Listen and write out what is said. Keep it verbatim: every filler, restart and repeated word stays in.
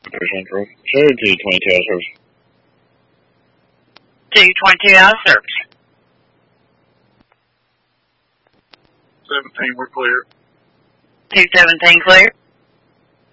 Central. Sure, two twenty-two out of service. two twenty-two out of service. seventeen, we're clear. two seventeen clear.